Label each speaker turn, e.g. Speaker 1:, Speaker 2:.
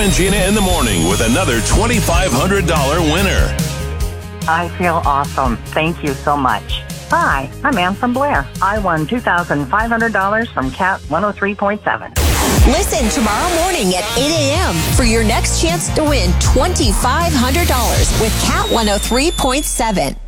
Speaker 1: and Gina in the morning with another $2,500 winner.
Speaker 2: I feel awesome. Thank you so much. Hi, I'm Ann from Blair. I won $2,500 from Cat 103.7.
Speaker 3: Listen tomorrow morning at 8 a.m. for your next chance to win $2,500 with Cat 103.7.